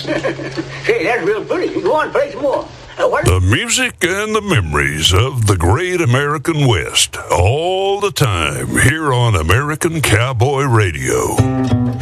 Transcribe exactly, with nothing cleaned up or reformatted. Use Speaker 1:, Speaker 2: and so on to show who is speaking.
Speaker 1: Say, that's real pretty. Go on, play some more. Uh, what?
Speaker 2: The music and the memories of the great American West, all the time, here on American Cowboy Radio.